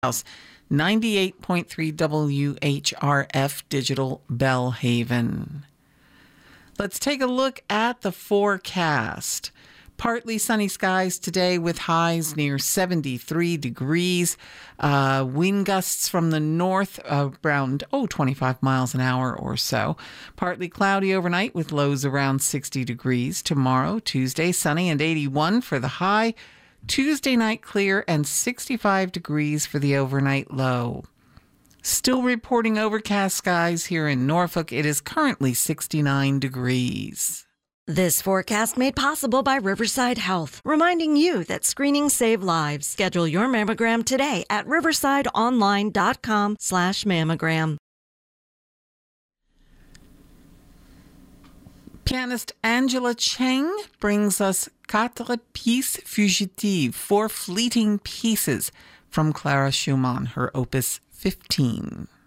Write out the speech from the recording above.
House, 98.3 WHRF Digital Bellhaven. Let's take a look at the forecast. Partly sunny skies today with highs near 73 degrees. Wind gusts from the north around 25 miles an hour or so. Partly cloudy overnight with lows around 60 degrees. Tomorrow, Tuesday, sunny and 81 for the high. Tuesday night clear and 65 degrees for the overnight low. Still reporting overcast skies here in Norfolk. It is currently 69 degrees. This forecast made possible by Riverside Health, reminding you that screenings save lives. Schedule your mammogram today at riversideonline.com/mammogram. Pianist Angela Cheng brings us Quatre Pièces Fugitives, 4 fleeting pieces from Clara Schumann, her opus 15.